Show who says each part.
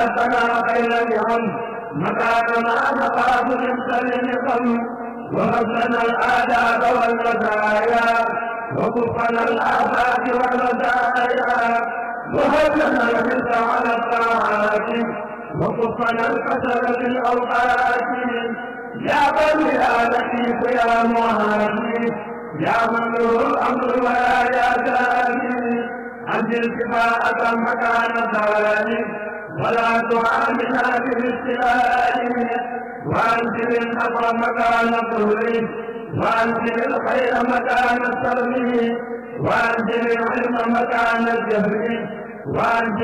Speaker 1: وآتنا خير اليوم مكاننا نخاف من شر النقم وهب لنا الآداب والمزايا وكفنا الآفات والمزايا وهب لنا الحرص على الطاعات وكفنا الكسل في الأوقات يا من يا لطيف يا مهادي يا من له الأمر ولا يا زاني أنزل كفاءة مكان ذلك ولا تعاملنا بالاستلال وأنزل النصر مكان الظهر وأنزل الخير مكان السر وأنزل العلم مكان الجهل وأنزل